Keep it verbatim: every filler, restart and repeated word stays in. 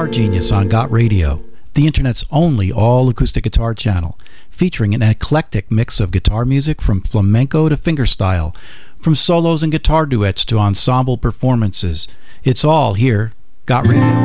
Guitar Genius on Got Radio, the internet's only all-acoustic guitar channel, featuring an eclectic mix of guitar music from flamenco to fingerstyle, from solos and guitar duets to ensemble performances. It's all here, Got Radio.